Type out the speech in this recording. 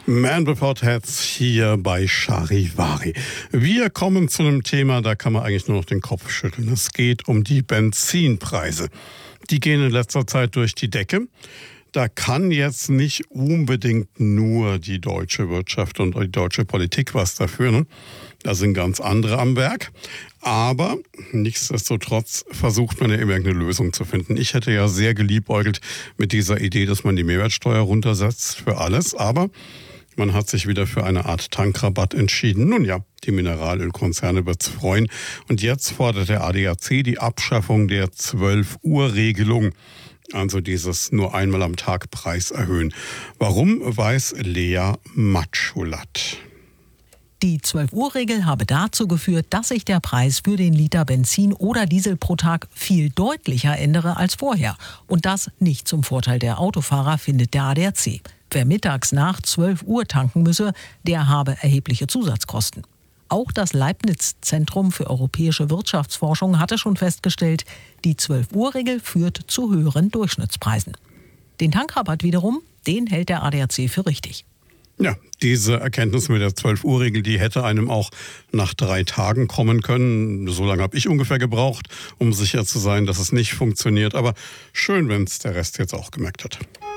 Man Without Hats hier bei Charivari. Wir kommen zu einem Thema, da kann man eigentlich nur noch den Kopf schütteln. Es geht um die Benzinpreise. Die gehen in letzter Zeit durch die Decke. Da kann jetzt nicht unbedingt nur die deutsche Wirtschaft und die deutsche Politik was dafür, ne? Da sind ganz andere am Werk. Aber nichtsdestotrotz versucht man ja immer eine Lösung zu finden. Ich hätte ja sehr geliebäugelt mit dieser Idee, dass man die Mehrwertsteuer runtersetzt für alles. Aber man hat sich wieder für eine Art Tankrabatt entschieden. Nun ja, die Mineralölkonzerne wird's freuen. Und jetzt fordert der ADAC die Abschaffung der 12-Uhr-Regelung. Also dieses nur einmal am Tag Preis erhöhen. Warum, weiß Lea Matschulat. Die 12-Uhr-Regel habe dazu geführt, dass sich der Preis für den Liter Benzin oder Diesel pro Tag viel deutlicher ändere als vorher. Und das nicht zum Vorteil der Autofahrer, findet der ADAC. Wer mittags nach 12 Uhr tanken müsse, der habe erhebliche Zusatzkosten. Auch das Leibniz-Zentrum für europäische Wirtschaftsforschung hatte schon festgestellt, die 12-Uhr-Regel führt zu höheren Durchschnittspreisen. Den Tankrabatt wiederum, den hält der ADAC für richtig. Ja, diese Erkenntnis mit der 12-Uhr-Regel, die hätte einem auch nach 3 Tagen kommen können. So lange habe ich ungefähr gebraucht, um sicher zu sein, dass es nicht funktioniert. Aber schön, wenn es der Rest jetzt auch gemerkt hat.